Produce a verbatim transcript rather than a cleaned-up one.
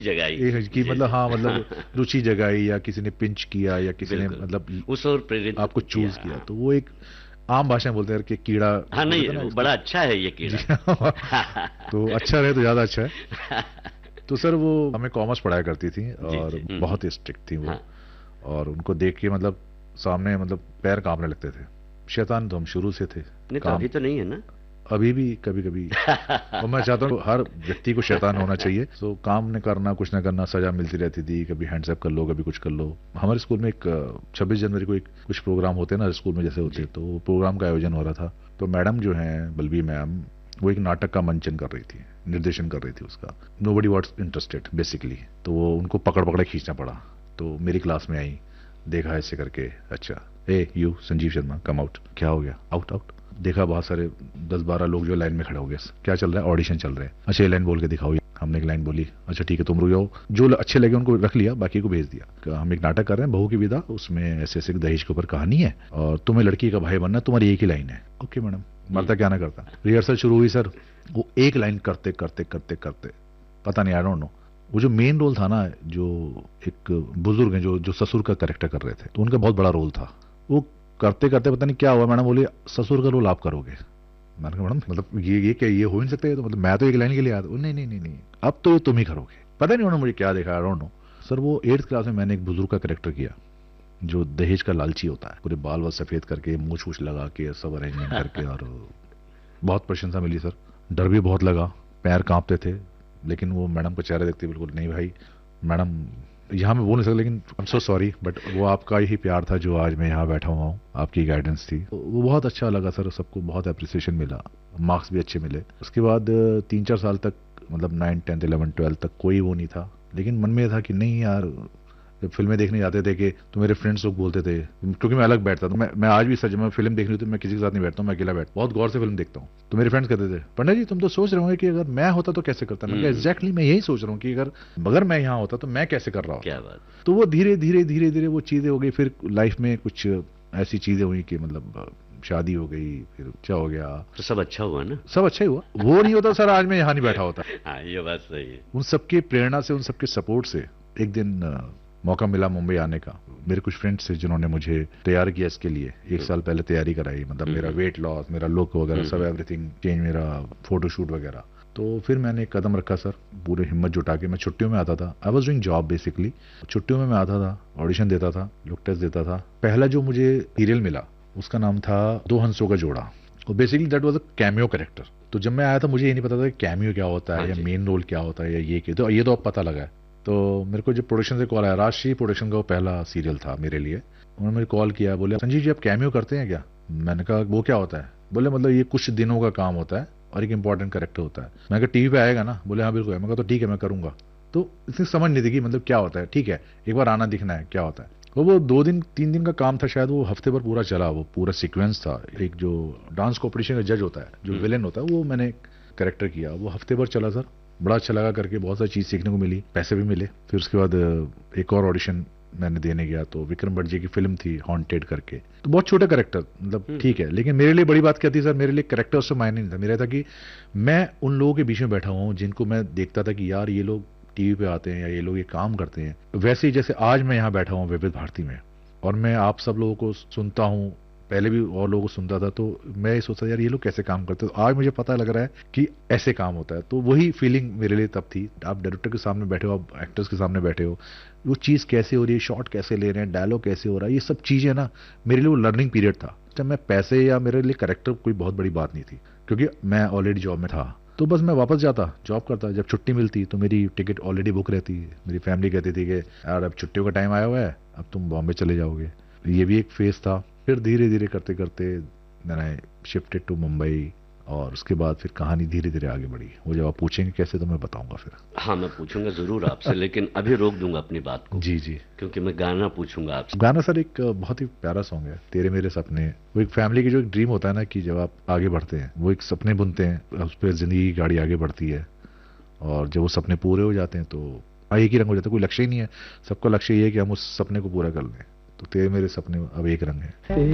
जगाई ये कि जी मतलब जी हाँ मतलब रुचि जगाई या किसी ने पिंच किया या किसी ने बिल्कुल मतलब उस और प्रेरित आपको किया चूज किया, हाँ तो वो एक आम भाषा में बोलते हैं कि कीड़ा हाँ, बोलते नहीं थे ना वो इसको। बड़ा अच्छा है ये जी कीड़ा हाँ। तो अच्छा रहे तो ज्यादा अच्छा है। तो सर वो हमें कॉमर्स पढ़ाया करती थी जी और जी हम्म हम्म, बहुत ही स्ट्रिक्ट थी वो। हाँ और उनको देख के मतलब सामने मतलब पैर कांपने लगते थे। शैतान तो हम शुरू से थे। नहीं तो काम अभी तो नहीं है ना अभी भी कभी कभी। और मैं चाहता हूँ हर व्यक्ति को शैतान होना चाहिए। तो काम न करना कुछ न करना सजा मिलती रहती थी, कभी हैंड्सअप कर लो कभी कुछ कर लो। हमारे स्कूल में एक छब्बीस जनवरी को एक कुछ प्रोग्राम होते हैं ना स्कूल में जैसे होते जी हैं, तो वो प्रोग्राम का आयोजन हो रहा था। तो मैडम जो है बलबी मैम, वो एक नाटक का मंचन कर रही थी, निर्देशन कर रही थी उसका। नो बडी वॉट्स इंटरेस्टेड बेसिकली। तो वो उनको पकड़ पकड़ खींचना पड़ा। तो मेरी क्लास में आई, देखा ऐसे करके, अच्छा ए you Sanjeev Sharma come out. क्या हो गया? Out out. देखा बहुत सारे दस बारह लोग जो लाइन में खड़े हो गए। क्या चल रहा है? ऑडिशन चल रहे हैं। अच्छा ये लाइन बोल के दिखाओ। हमने एक लाइन बोली, अच्छा ठीक है तुम रुक जाओ। जो अच्छे लगे उनको रख लिया, बाकी को भेज दिया। हम एक नाटक कर रहे हैं बहू की विदा, उसमें ऐसे ऐसे दहेज के ऊपर कहानी है और तुम्हें लड़की का भाई बनना, तुम्हारी एक ही लाइन है। Okay madam. मरता क्या ना करता। रिहर्सल शुरू हुई सर। वो एक लाइन करते करते करते करते पता नहीं, आई डोंट नो, वो जो मेन रोल था ना, जो एक बुजुर्ग है जो जो ससुर का कैरेक्टर कर रहे थे, तो उनका बहुत बड़ा रोल था। वो करते करते पता नहीं क्या हुआ, मैडम बोली ससुर का रोल आप करोगे। मैंने कहा मैडम मतलब ये ये क्या, ये हो ही नहीं सकता, तो मतलब मैं तो एक लाइन के लिए आया था। नहीं नहीं नहीं नहीं, अब तो ये तुम ही करोगे। पता नहीं उन्होंने मुझे क्या देखा, आई डोंट नो। सर वो एट्थ क्लास में मैंने एक बुजुर्ग का कैरेक्टर किया जो दहेज का लालची होता है, पूरे बाल बाल सफेद करके मूछ वूछ लगा के सब अरेंजमेंट करके। और बहुत प्रशंसा मिली सर। डर भी बहुत लगा, पैर कांपते थे। लेकिन वो मैडम को चेहरा देखते बिल्कुल नहीं भाई मैडम, यहाँ मैं बोल नहीं सकता, लेकिन I am so sorry, but वो आपका ही प्यार था जो आज मैं यहाँ बैठा हुआ हूँ, आपकी गाइडेंस थी। तो वो बहुत अच्छा लगा सर, सबको बहुत अप्रिसिएशन मिला, मार्क्स भी अच्छे मिले। उसके बाद तीन चार साल तक मतलब नाइन टेंथ इलेवन ट्वेल्थ तक कोई वो नहीं था। लेकिन मन में था कि नहीं यार, जब फिल्में देखने जाते थे कि तो मेरे फ्रेंड्स लोग बोलते थे, क्योंकि मैं अलग बैठता था। मैं मैं आज भी सच में फिल्म देखनी होती तो मैं किसी के साथ नहीं बैठता हूँ, मैं अकेला बैठता बहुत गौर से फिल्म देखता हूँ। तो मेरे फ्रेंड्स कहते थे पंडित जी तुम तो सोच रहे होंगे कि अगर मैं होता तो कैसे करता। मैं कहा हम्म एग्जैक्टली मैं यही सोच रहा हूँ कि अगर अगर मैं यहाँ होता तो मैं कैसे कर रहा क्या होता। बात तो वो धीरे धीरे धीरे धीरे वो चीजें हो गई। फिर लाइफ में कुछ ऐसी चीजें हुई कि मतलब शादी हो गई, फिर क्या हो गया। तो सब अच्छा हुआ ना सब अच्छा ही हुआ। वो नहीं होता सर आज मैं यहाँ नहीं बैठा होता। हाँ ये बात सही है उन सबके प्रेरणा से, उन सबके सपोर्ट से एक दिन अ, मौका मिला मुंबई आने का। मेरे कुछ फ्रेंड्स थे जिन्होंने मुझे तैयार किया इसके लिए। एक साल पहले तैयारी कराई, मतलब मेरा हम्म वेट लॉस, मेरा लुक वगैरह सब, हम्म एवरीथिंग चेंज, मेरा फोटोशूट वगैरह। तो फिर मैंने एक कदम रखा सर, पूरे हिम्मत जुटा के। मैं छुट्टियों में आता था, I was doing job basically. छुट्टियों में मैं आता था, ऑडिशन देता था, लुक टेस्ट देता था। पहला जो मुझे सीरियल मिला उसका नाम था दो हंसों का जोड़ा, और basically that was a cameo character. तो जब मैं आया था मुझे ये नहीं पता था कि कैमियो क्या होता हाँ है या जी मेन रोल क्या होता है या ये क्या, तो ये तो अब पता लगा है। तो मेरे को जब प्रोडक्शन से कॉल आया, राजश्री प्रोडक्शन का वो पहला सीरियल था मेरे लिए। उन्होंने मुझे कॉल किया, बोले संजीव जी आप कैमियो करते हैं क्या। मैंने कहा वो क्या होता है। बोले मतलब ये कुछ दिनों का काम होता है और एक इंपॉर्टेंट कैरेक्टर होता है। मैं कहा टीवी पे आएगा ना। बोले हाँ बिल्कुल है। मैं कहा तो ठीक है मैं करूंगा। तो इसने समझ नहीं थी कि मतलब क्या होता है। ठीक है एक बार आना दिखना है क्या होता है। तो वो दो दिन तीन दिन का काम था शायद, वो हफ्ते भर पूरा चला। वो पूरा सीक्वेंस था, एक जो डांस कॉम्पिटिशन का जज होता है, जो हम्म विलेन होता है, वो मैंने कैरेक्टर किया। वो हफ्ते भर चला सर, बड़ा अच्छा लगा करके, बहुत सारी चीज सीखने को मिली, पैसे भी मिले। फिर उसके बाद अ, एक और ऑडिशन मैंने देने गया, तो विक्रम भट्ट जी की फिल्म थी हॉन्टेड करके। तो बहुत छोटा कैरेक्टर, मतलब हम्म ठीक हम्म, है, लेकिन मेरे लिए बड़ी बात क्या थी सर, मेरे लिए कैरेक्टर से मायने नहीं था। मेरा था कि मैं उन लोगों के बीच में बैठा हुआ हूँ जिनको मैं देखता था कि यार ये लोग टीवी पे आते हैं या ये लोग ये काम करते हैं। वैसे ही जैसे आज मैं यहाँ बैठा हूँ विविध भारती में, और मैं आप सब लोगों को सुनता हूँ, पहले भी और लोगों को सुनता था, तो मैं ये सोचता यार ये लोग कैसे काम करते हैं। तो आज मुझे पता लग रहा है कि ऐसे काम होता है। तो वही फीलिंग मेरे लिए तब थी। आप डायरेक्टर के सामने बैठे हो, आप एक्टर्स के सामने बैठे हो, वो चीज़ कैसे हो रही है, शॉट कैसे ले रहे हैं, डायलॉग कैसे हो रहा है, ये सब चीज़ें ना मेरे लिए वो लर्निंग पीरियड था। जब मैं पैसे या मेरे लिए करेक्टर कोई बहुत बड़ी बात नहीं थी, क्योंकि मैं ऑलरेडी जॉब में था। तो बस मैं वापस जाता, जॉब करता, जब छुट्टी मिलती तो मेरी टिकट ऑलरेडी बुक रहती। मेरी फैमिली कहती थी कि यार अब छुट्टियों का टाइम आया हुआ है, अब तुम बॉम्बे चले जाओगे। ये भी एक फेज था। फिर धीरे धीरे करते करते मैंने शिफ्टेड टू मुंबई, और उसके बाद फिर कहानी धीरे धीरे आगे बढ़ी। वो जब आप पूछेंगे कैसे तो मैं बताऊंगा फिर। हाँ मैं पूछूंगा जरूर आपसे लेकिन अभी रोक दूंगा अपनी बात को जी जी। क्योंकि मैं गाना पूछूंगा आपसे गाना सर एक बहुत ही प्यारा सॉन्ग है, तेरे मेरे सपने। वो एक फैमिली की जो एक ड्रीम होता है ना, कि जब आप आगे बढ़ते हैं, वो एक सपने बुनते हैं, उस पर जिंदगी की गाड़ी आगे बढ़ती है, और जब वो सपने पूरे हो जाते हैं तो हाँ, एक ही रंग हो जाता है, कोई लक्ष्य ही नहीं है। सबका लक्ष्य ये है कि हम उस सपने को पूरा कर लें। तो तेरे मेरे सपने अब एक रंग है।